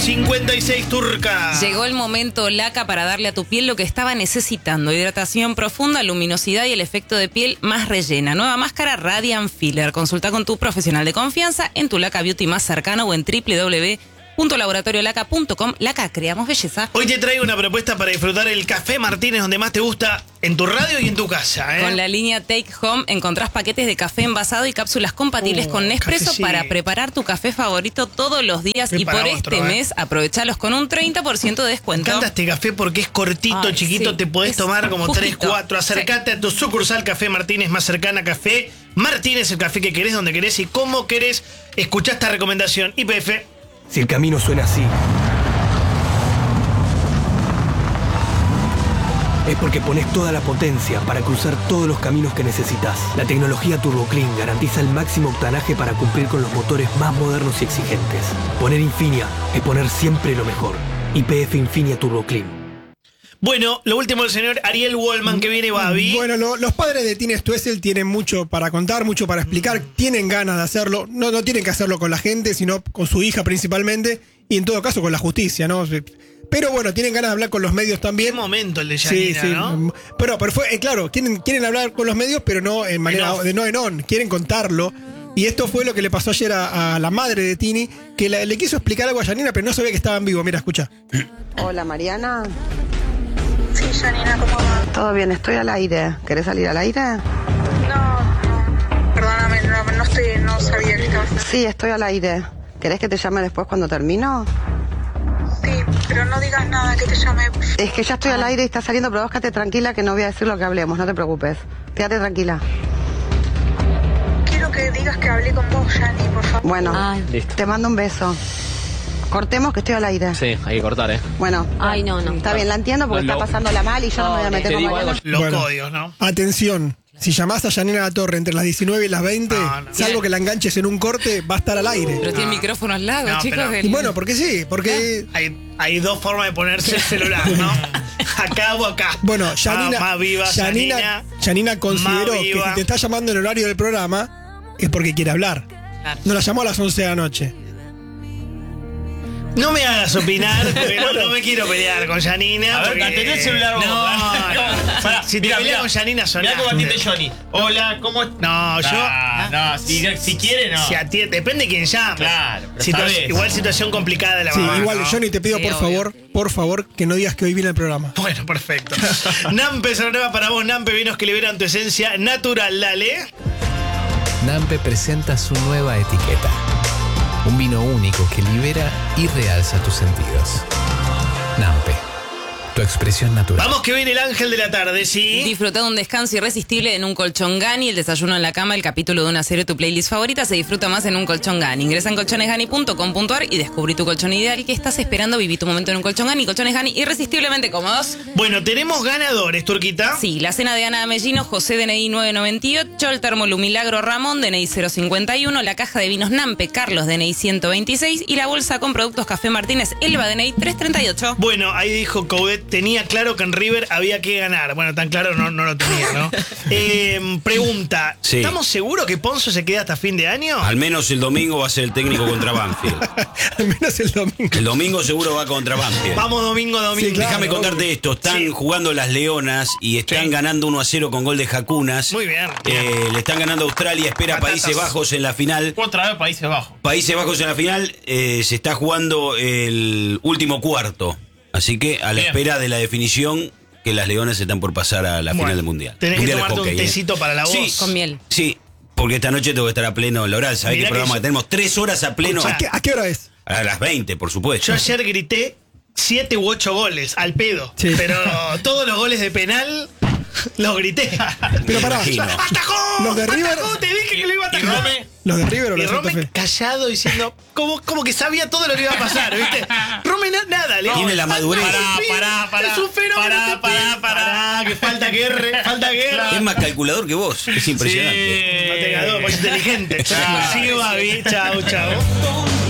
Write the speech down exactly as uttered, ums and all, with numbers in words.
cincuenta y seis, Turca. Llegó el momento, Laca, para darle a tu piel lo que estaba necesitando. Hidratación profunda, luminosidad y el efecto de piel más rellena. Nueva máscara Radiant Filler. Consulta con tu profesional de confianza en tu Laca Beauty más cercano o en doble u doble u doble u punto laboratorio laca punto com. Laca, creamos belleza. Hoy te traigo una propuesta para disfrutar el Café Martínez donde más te gusta, en tu radio y en tu casa, ¿eh? Con la línea Take Home encontrás paquetes de café envasado y cápsulas compatibles Uh, con Nespresso café sí. para preparar tu café favorito todos los días. Voy Y para por otro, este ¿eh? mes aprovechalos con un treinta por ciento de Me descuento. encanta este café porque es cortito, Ay, chiquito, sí. te podés Es tomar como justito. tres, cuatro. Acercate a tu sucursal Café Martínez más cercana. Café Martínez, el café que querés, donde querés y cómo querés. Escuchá esta recomendación. Y P F. Si el camino suena así, es porque pones toda la potencia para cruzar todos los caminos que necesitas. La tecnología Turbo Clean garantiza el máximo octanaje para cumplir con los motores más modernos y exigentes. Poner Infinia es poner siempre lo mejor. Y P F Infinia Turbo Clean. Bueno, lo último del señor Ariel Wallman, que viene Babi. Bueno, lo- los padres de Tine Stoessel tienen mucho para contar, mucho para explicar, tienen ganas de hacerlo, no, no tienen que hacerlo con la gente, sino con su hija principalmente, y en todo caso con la justicia, ¿no? Pero bueno, tienen ganas de hablar con los medios Qué también. momento el de Sí, Yanina, sí. ¿no? Pero, pero fue, eh, claro, quieren, quieren hablar con los medios, pero no en manera En off. de no en on, quieren contarlo. Y esto fue lo que le pasó ayer a, a la madre de Tini, que la- le quiso explicar algo a Yanina, pero no sabía que estaba en vivo. Mira, escucha. Hola Mariana, Sí, Janina, ¿cómo va? todo bien, estoy al aire. ¿Querés salir al aire? No, no, perdóname, no, no estoy, no sabía que estabas. Sí, estoy al aire. ¿Querés que te llame después cuando termino? Sí, pero no digas nada, que te llame. Es que ya estoy al aire y está saliendo, pero vos quédate tranquila que no voy a decir lo que hablemos, no te preocupes. Quédate tranquila. Quiero que digas que hablé con vos, Jani, por favor. Bueno, Listo. te mando un beso. Cortemos que estoy al aire. Sí, hay que cortar, ¿eh? Bueno, Ay, no, no. está bien, la entiendo porque No, está no. pasándola mal y yo no me voy a meter Te con digo Mariana. algo. Los Bueno. códigos, ¿no? Atención, si llamás a Yanina La Torre entre las diecinueve y las veinte, No, no. salvo que la enganches en un corte, va a estar al aire. Pero tiene micrófono al lado, No, chicos. pero- del- Y bueno, porque sí, porque... Hay, hay dos formas de ponerse el celular, ¿no? Acá o acá. Bueno, Yanina, Ah, más viva, Yanina, Yanina. Yanina consideró más que viva. si te está llamando en el horario del programa es porque quiere hablar. Claro. No la llamó a las once de la noche. No me hagas opinar, pero no me quiero pelear con Yanina. A ver, porque- atendé el celular vos. No, no. Pará, Si te mirá, peleas mirá. con Yanina, sonás. Mirá cómo atiende Johnny. Hola, ¿cómo estás? No, yo. Ah, no, si, si quiere, no. Si atiende, depende de quién llame. Claro, pero Situa- sabés. igual situación complicada de la Sí, mamá, igual, ¿no? Johnny, te pido Sí, por obvio. favor, por favor, que no digas que hoy viene el programa. Bueno, perfecto. Nampe Sonora para vos, Nampe, vinos que liberan tu esencia natural, dale. Nampe presenta su nueva etiqueta. Un vino único que libera y realza tus sentidos. Nampe, tu expresión natural. Vamos que viene el ángel de la tarde, ¿sí? Disfruta de un descanso irresistible en un colchón Gani, el desayuno en la cama, el capítulo de una serie de tu playlist favorita se disfruta más en un colchón Gani. Ingresa en colchones gani punto com punto ar y descubrí tu colchón ideal. ¿Qué estás esperando? Viví tu momento en un colchón Gani. Colchones Gani irresistiblemente cómodos. Bueno, tenemos ganadores, Turquita. Sí, la cena de Ana Amellino, José D N I nueve noventa y ocho, el termolu Milagro Ramón D N I cero cincuenta y uno, la caja de vinos Nampe Carlos D N I ciento veintiséis y la bolsa con productos Café Martínez Elba D N I trescientos treinta y ocho. Bueno, ahí dijo Coudet, tenía claro que en River había que ganar. Bueno, tan claro no, no lo tenía, ¿no? Eh, pregunta, Sí. ¿estamos seguros que Ponzo se queda hasta fin de año? Al menos el domingo va a ser el técnico contra Banfield. Al menos el domingo. El domingo seguro va contra Banfield. Vamos domingo a domingo. Sí, claro. Déjame contarte esto, están Sí. jugando las Leonas y están Sí. ganando uno a cero con gol de Jacunas. Muy bien. Eh, le están ganando a Australia, espera a Patatas. Países Bajos en la final. Otra vez Países Bajos. Países Bajos en la final, eh, se está jugando el último cuarto. Así que a la Bien. espera de la definición que las Leonas están por pasar a la Bueno, final del Mundial. tenés que Mundial de tomarte un hockey, ¿eh? tecito para la voz. Sí, Con miel. sí, porque esta noche tengo que estar a pleno en la hora. ¿Sabés Mirá qué que programa yo- tenemos? Tres horas a pleno. Escuchá. ¿A qué, a qué hora es? A las veinte, por supuesto. Yo ayer grité siete u ocho goles, al pedo. Sí. Pero todos los goles de penal los grité. Pero pará, imagino. ¡Atajó! Los de River- ¡Atajó! Te dije que lo iba a Y atajar. Rome. ¿los de River o Y los de Santa Rome Fe? callado diciendo, como, como que sabía todo lo que iba a pasar, ¿viste? Rome na- nada, le Tiene la madurez. Pará, Pará, pará, Es un fenómeno. pará, este pará, pibe. pará. Pará, que falta guerra, falta guerra. Es más calculador que vos. Es impresionante. No te ganó, pues inteligente. Sigue Babi. Chau, chau.